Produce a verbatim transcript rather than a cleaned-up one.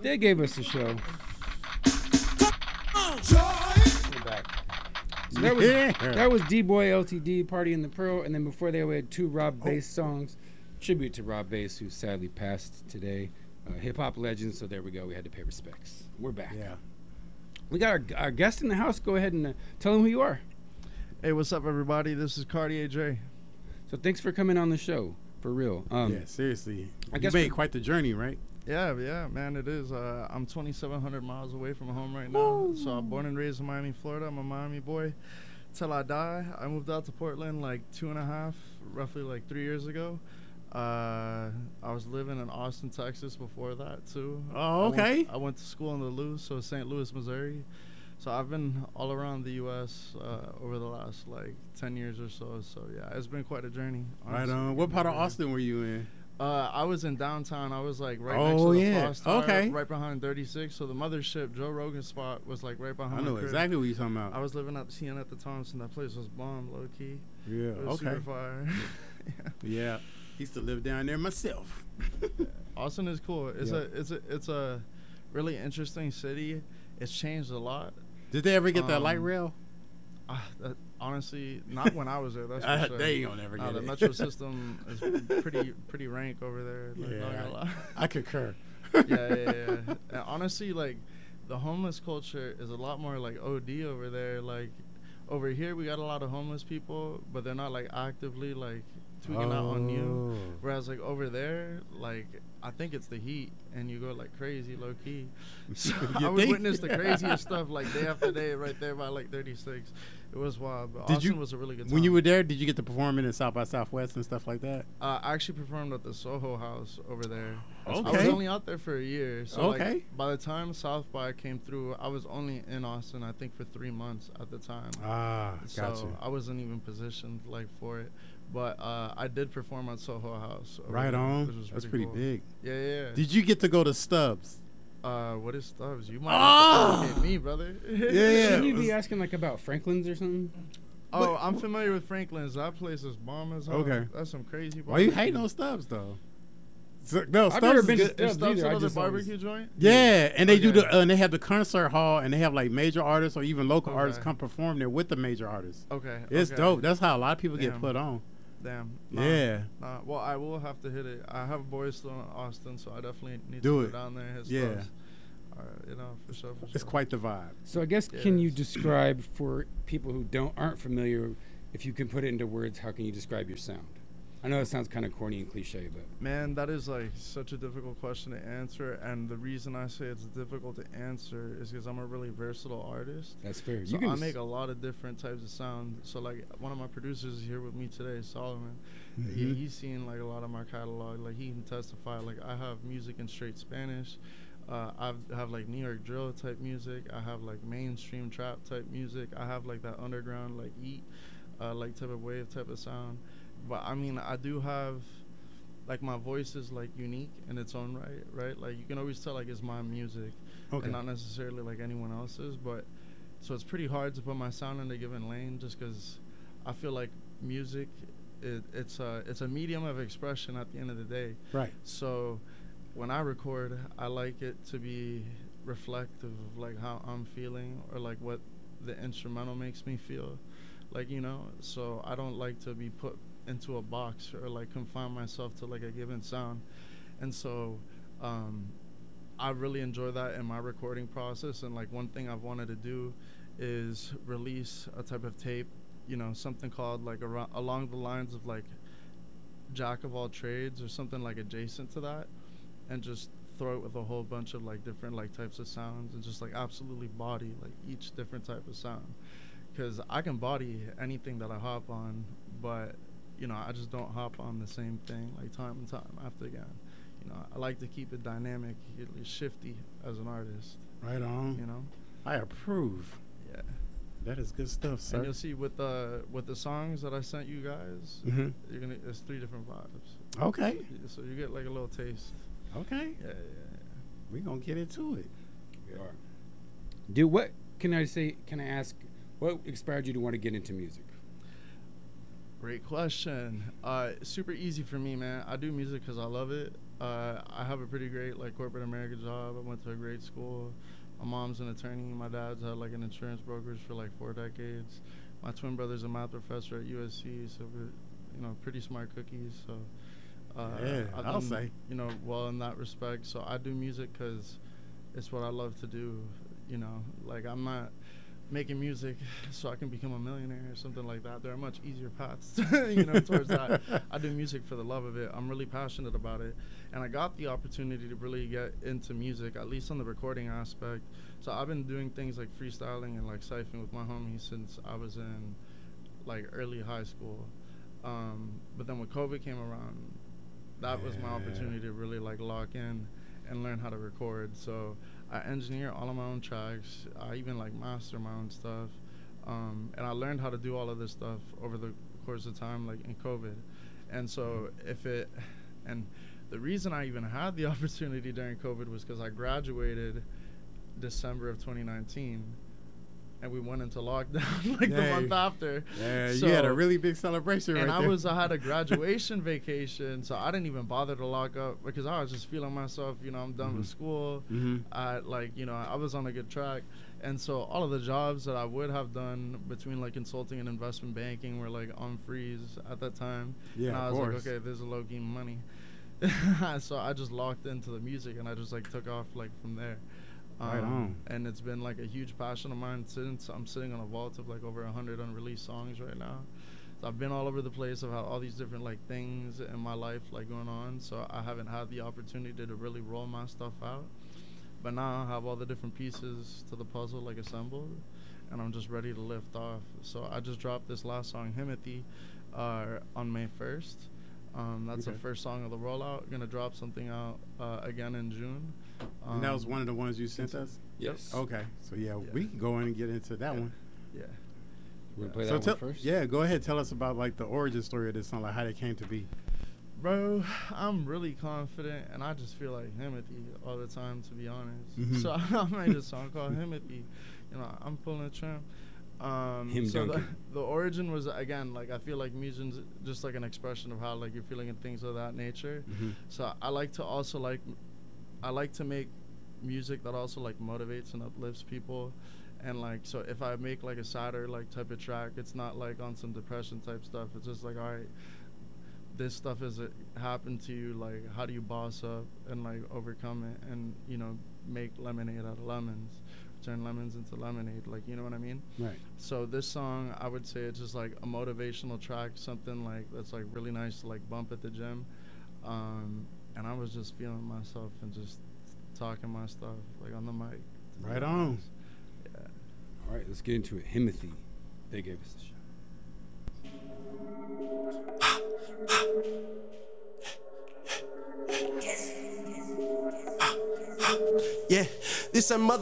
They gave us a show. We're back. So that was Yeah. that was D-Boy L T D, Party in the Pearl, and then before that we had two Rob Bass songs, tribute to Rob Bass, who sadly passed today. Uh, hip hop legend. So there we go. We had to pay respects. We're back. Yeah. We got our, our guest in the house. Go ahead and uh, tell him who you are. Hey, what's up, everybody? This is Cartier J. So thanks for coming on the show. For real. Um, yeah, seriously. I You guess made we- quite the journey, right? Yeah, yeah, man, it is. Uh, I'm twenty-seven hundred miles away from home right now. So I'm born and raised in Miami, Florida. I'm a Miami boy till I die. I moved out to Portland like two and a half, roughly like three years ago. Uh, I was living in Austin, Texas before that, too. Oh, I went- okay. I went, to school in the Lou, so Saint Louis, Missouri. So I've been all around the U S uh, over the last like ten years or so. So yeah, it's been quite a journey. Right honestly. on. What part of Yeah. Austin were you in? Uh, I was in downtown. I was like right Oh, next to the yeah. Frost Tower, Okay. right behind thirty-six. So the mothership, Joe Rogan's spot, was like right behind I know my crib. exactly what you're talking about. I was living at T N at the time, so that place was bomb, low key. yeah, It was okay. super fire. Yeah. Used to live down there myself. Austin is cool. It's Yeah. a it's a it's a really interesting city. It's changed a lot. Did they ever get that light Um, rail? Uh, that, honestly, not when I was there. That's for Uh, sure. they ain't gonna never Nah, get the it. metro system is pretty pretty rank over there. Like, not Yeah, gonna lie. I, I concur. yeah, yeah, yeah. And honestly, like, the homeless culture is a lot more like O D over there. Like, over here we got a lot of homeless people, but they're not like actively like tweaking out on you. Oh. Whereas like over there, like I think it's the heat, and you go like crazy, low key. So You I would think? witness the craziest stuff like day after day, right there by like thirty-six. It was wild. But Did Austin you- was a really good time. When you were there, did you get to perform in South by Southwest and stuff like that? Uh, I actually performed at the Soho House over there. I was Okay. only out there for a year. So Okay. like, by the time South by came through, I was only in Austin, I think, for three months at the time. Ah, gotcha. So I wasn't even positioned like for it. But uh, I did perform at Soho House. over Right there, on. which was That's pretty cool. big. Yeah, yeah. yeah. Did you get to go to Stubbs? Uh, what is Stubbs? You might Ah! have to educate me, brother. Yeah, Shouldn't you it be was- asking like about Franklin's or something? Oh, What- I'm familiar with Franklin's. That place is bomb as hell. Okay. That's some crazy. Why you barbecue. hating on Stubbs though? So, no, I've Stubbs never is been to good. Is Stubbs Stubbs either. I another just always- barbecue joint? Yeah, and they do Okay. the uh, and they have the concert hall, and they have like major artists or even local Okay. artists come perform there with the major artists. Okay. It's okay. dope. That's how a lot of people get Damn. put on. Damn. Nah, Yeah. Nah. Well, I will have to hit it. I have boys still in Austin, so I definitely need Do to it. go down there and hit Yeah. Stubbs. All right, you know, for sure, for sure. It's quite the vibe. So I guess can you Yes. describe for people who don't aren't familiar, if you can put it into words, how can you describe your sound? I know it sounds kind of corny and cliche, but Man, that is like such a difficult question to answer, and the reason I say it's difficult to answer is because I'm a really versatile artist. that's fair. So you can I s- make a lot of different types of sound. So like one of my producers is here with me today, Solomon. He, Mhm. he's seen like a lot of my catalog. Like he can testify. Like I have music in straight Spanish. Uh, I have like New York drill type music. I have like mainstream trap type music. I have like that underground like eat, uh, like type of wave type of sound. But I mean, I do have like my voice is like unique in its own right, right? Like you can always tell like it's my music Okay. and not necessarily like anyone else's. But so it's pretty hard to put my sound in a given lane just because I feel like music, it, it's a it's a medium of expression at the end of the day. Right. So when I record, I like it to be reflective of like how I'm feeling or like what the instrumental makes me feel, like, you know. So I don't like to be put into a box or like confine myself to like a given sound. And so um, I really enjoy that in my recording process. And like one thing I've wanted to do is release a type of tape, you know, something called like around, along the lines of like jack of all trades or something like adjacent to that, and just throw it with a whole bunch of like different like types of sounds and just like absolutely body like each different type of sound, because I can body anything that I hop on, but you know I just don't hop on the same thing like time and time after again. You know, I like to keep it dynamic, shifty as an artist. Right on. You know, I approve. yeah. That is good stuff, sir. And you'll see with the with the songs that I sent you guys, Mhm. you're gonna it's three different vibes. Okay. So you get like a little taste. Okay. Yeah, yeah, yeah. We gonna get into it. We are. Dude, what can I say? Can I ask? What inspired you to want to get into music? Great question. Uh, super easy for me, man. I do music because I love it. Uh, I have a pretty great like corporate America job. I went to a great school. My mom's an attorney. My dad's had like an insurance brokerage for like four decades. My twin brother's a math professor at U S C, so we're, you know, pretty smart cookies. So uh, Yeah, I've I'll done, say. you know, well in that respect. So I do music because it's what I love to do. You know, like I'm not making music so I can become a millionaire or something like that. There are much easier paths, you know, towards that. I do music for the love of it. I'm really passionate about it. And I got the opportunity to really get into music, at least on the recording aspect. So I've been doing things like freestyling and like siphoning with my homies since I was in like early high school. Um, but then when COVID came around, that yeah. was my opportunity to really like lock in and learn how to record. So I engineer all of my own tracks. I even like master my own stuff. Um, and I learned how to do all of this stuff over the course of time, like in COVID. And so if it, and the reason I even had the opportunity during COVID was because I graduated December of twenty nineteen. And we went into lockdown like Dang. the month after. Yeah, so, you had a really big celebration right and there. I was, I had a graduation vacation, so I didn't even bother to lock up because I was just feeling myself. You know, I'm done mm-hmm. with school. Mm-hmm. I like, you know, I was on a good track, and so all of the jobs that I would have done between like consulting and investment banking were like on freeze at that time. Yeah, and I of was course. like, okay, there's a low key money. So I just locked into the music, and I just like took off like from there. Um, right on. And it's been like a huge passion of mine since. I'm sitting on a vault of like over a hundred unreleased songs right now. So I've been all over the place. I've had all these different like things in my life like going on. So I haven't had the opportunity to really roll my stuff out. But now I have all the different pieces to the puzzle like assembled, and I'm just ready to lift off. So I just dropped this last song, Himothy, uh, on May first. Um, that's okay. the first song of the rollout. Gonna drop something out uh, again in June. Um, and that was one of the ones you sent us? Yes. Okay. So, yeah, yeah. we can go in and get into that yeah. one. Yeah. We're going to yeah. play so that tell, one first? Yeah, go ahead. Tell us about, like, the origin story of this song, like how it came to be. Bro, I'm really confident, and I just feel like Himothy all the time, to be honest. Mm-hmm. So I made a song called Himothy. You know, I'm pulling a trim. Um, Him so the, Duncan. the origin was, again, like, I feel like music's just like an expression of how, like, you're feeling and things of that nature. Mm-hmm. So I like to also, like, I like to make music that also, like, motivates and uplifts people. And, like, so if I make, like, a sadder, like, type of track, it's not, like, on some depression type stuff. It's just, like, all right, this stuff has happened to you. Like, how do you boss up and, like, overcome it and, you know, make lemonade out of lemons? Turn lemons into lemonade, like, you know what I mean? Right. So this song, I would say it's just like a motivational track, something like that's like really nice to like bump at the gym. Um, and I was just feeling myself and just talking my stuff like on the mic. Right on. Yeah. All right, let's get into it. Himothy. They gave us a shot. Yeah, this a mother.